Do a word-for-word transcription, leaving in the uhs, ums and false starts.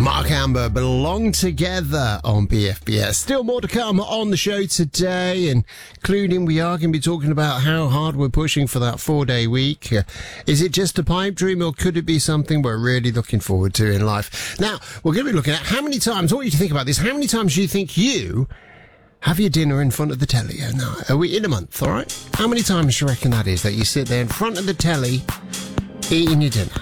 Mark Amber belong together on B F B S. Still more to come on the show today, including we are going to be talking about how hard we're pushing for that four-day week. Uh, is it just a pipe dream, or could it be something we're really looking forward to in life? Now, we're going to be looking at how many times, I want you to think about this, how many times do you think you have your dinner in front of the telly? Oh, no, are we in a month, all right? How many times do you reckon that is, that you sit there in front of the telly eating your dinner?